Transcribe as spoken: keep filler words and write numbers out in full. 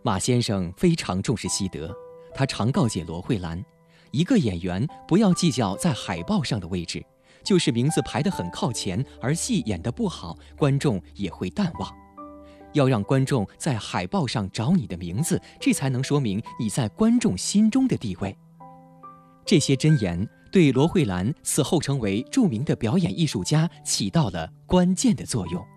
马先生非常重视西德，他常告诫罗慧兰，一个演员不要计较在海报上的位置，就是名字排得很靠前，而戏演得不好，观众也会淡忘。要让观众在海报上找你的名字，这才能说明你在观众心中的地位。这些箴言对罗慧兰此后成为著名的表演艺术家起到了关键的作用。